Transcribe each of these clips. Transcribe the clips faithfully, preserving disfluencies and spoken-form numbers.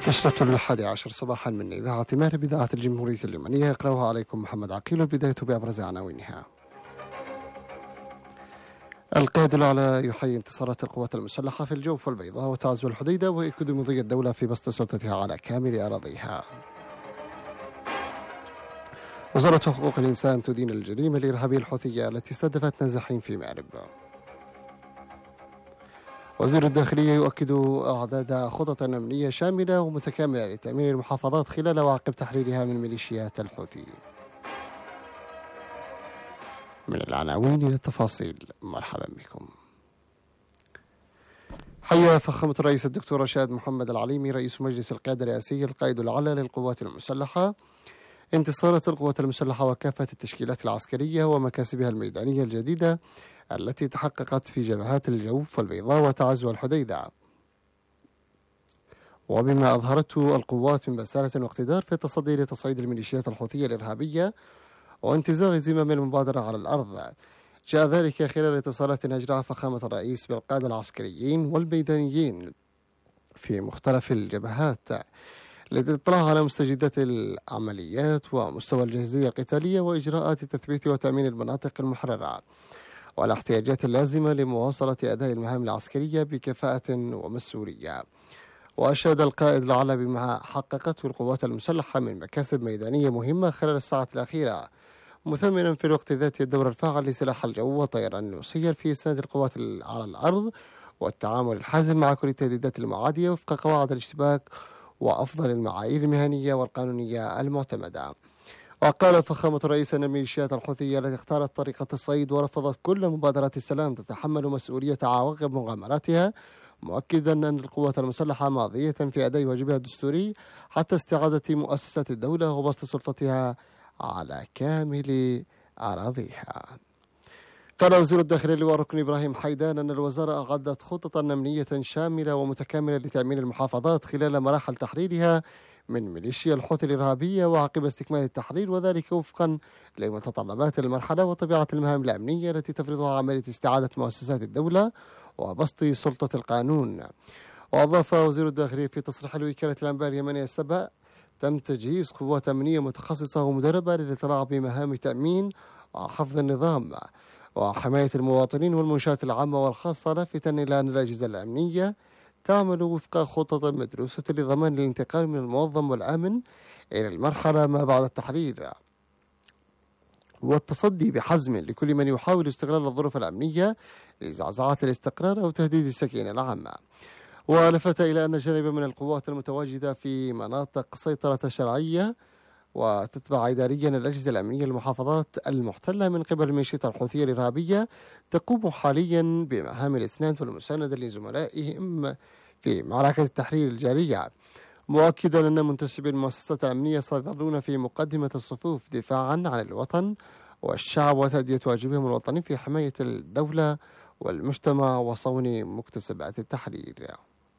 نشرة الحادي عشر صباحا من إذاعة مارب إذاعة الجمهورية اليمنية، يقرأها عليكم محمد عقيل. البداية بأبرز عناوينها. القائد الأعلى يحيي انتصارات القوات المسلحة في الجوف والبيضاء وتعز والحديدة، ويؤكد مضي الدولة في بسط سلطتها على كامل أراضيها. وزارة حقوق الإنسان تدين الجريمة الإرهابية الحوثية التي استهدفت نازحين في مأرب. وزير الداخلية يؤكد إعداد خطط أمنية شاملة ومتكاملة لتأمين المحافظات خلال وعقب تحريرها من ميليشيات الحوثي. من العناوين إلى التفاصيل، مرحبا بكم. حيا فخامة الرئيس الدكتور رشاد محمد العليمي رئيس مجلس القيادة الرئاسي القائد الأعلى للقوات المسلحة انتصارات القوات المسلحة وكافة التشكيلات العسكرية ومكاسبها الميدانية الجديدة التي تحققت في جبهات الجوف والبيضاء وتعز والحديدة، وبما أظهرته القوات من بسالة واقتدار في التصدي لتصعيد الميليشيات الحوثية الإرهابية وانتزاع زمام المبادرة على الأرض. جاء ذلك خلال اتصالات أجراها فخامة الرئيس بالقادة العسكريين والميدانيين في مختلف الجبهات للاطلاع على مستجدات العمليات ومستوى الجاهزية القتالية وإجراءات تثبيت وتأمين المناطق المحررة والاحتياجات اللازمة لمواصلة أداء المهام العسكرية بكفاءة ومسؤولية. وأشاد القائد الأعلى بما حققته القوات المسلحة من مكاسب ميدانية مهمة خلال الساعة الأخيرة، مثمنا في الوقت ذاته الدور الفاعل لسلاح الجو والطيران المسير في إسناد القوات على الأرض والتعامل الحازم مع كل التهديدات المعادية وفق قواعد الاشتباك وأفضل المعايير المهنية والقانونية المعتمدة. وقال فخامة الرئيس أن الميليشيات الحوثية التي اختارت طريقة الصيد ورفضت كل مبادرات السلام تتحمل مسؤولية عواقب مغامراتها، مؤكدا أن القوات المسلحة ماضية في أداء واجبها الدستوري حتى استعادة مؤسسات الدولة وبسط سلطتها على كامل أراضيها. قال وزير الداخلية اللواء ركن إبراهيم حيدان أن الوزارة أعدت خططا أمنية شاملة ومتكاملة لتأمين المحافظات خلال مراحل تحريرها من ميليشيا الحوثي الإرهابية وعقب استكمال التحرير، وذلك وفقا لمتطلبات المرحلة وطبيعة المهام الأمنية التي تفرضها عملية استعادة مؤسسات الدولة وبسط سلطة القانون. وأضاف وزير الداخلية في تصريح لوكالة الأنباء اليمنية السبع: تم تجهيز قوات أمنية متخصصة ومدربة للاطلاع بمهام تأمين وحفظ النظام وحماية المواطنين والمنشآت العامة والخاصة، لافتا إلى أن الأجهزة الأمنية تعمل وفق خطط مدروسة لضمان الانتقال من المنظم والآمن إلى المرحلة ما بعد التحرير والتصدي بحزم لكل من يحاول استغلال الظروف الأمنية لزعزعة الاستقرار أو تهديد السكينة العامة. ولفت إلى أن جانبا من القوات المتواجدة في مناطق سيطرة شرعية وتتبع إداريا الأجهزة الأمنية المحافظات المحتلة من قبل الميليشيات الحوثية الإرهابية تقوم حاليا بمهام الإسناد والمساندة لزملائهم في معركة التحرير الجارية، مؤكدا أن منتسبي المؤسسات الأمنية سيظلون في مقدمة الصفوف دفاعا عن الوطن والشعب وتأدية واجبهم الوطني في حماية الدولة والمجتمع وصون مكتسبات التحرير.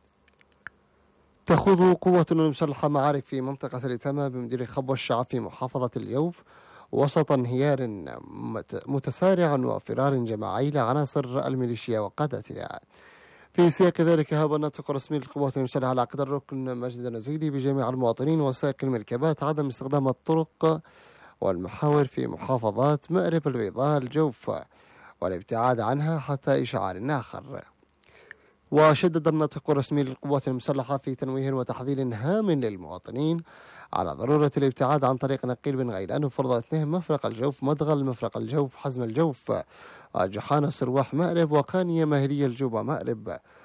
تخوض قواتنا المسلحة معارك في منطقة الإتامة بمدير خبوة الشعب في محافظة الجوف وسط انهيار متسارع وفرار جماعي لعناصر الميليشيا وقادتها. في سياق ذلك هاب الناطق الرسمي للقوات المسلحة على عقد الركن مجد النزيلي بجميع المواطنين وسائق المركبات عدم استخدام الطرق والمحاور في محافظات مأرب البيضاء الجوف والابتعاد عنها حتى إشعار آخر. وشدد الناطق الرسمي للقوات المسلحة في تنويه وتحذير هام للمواطنين على ضرورة الابتعاد عن طريق نقيل بن غيلان وفرض اثنين مفرق الجوف مدغل مفرق الجوف حزم الجوف جحانة سرواح مأرب وقانية ماهرية الجوبة مأرب